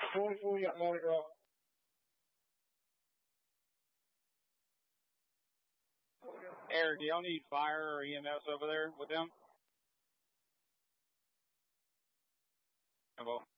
We got one girl. Eric, do y'all need fire or EMS over there with them? Well,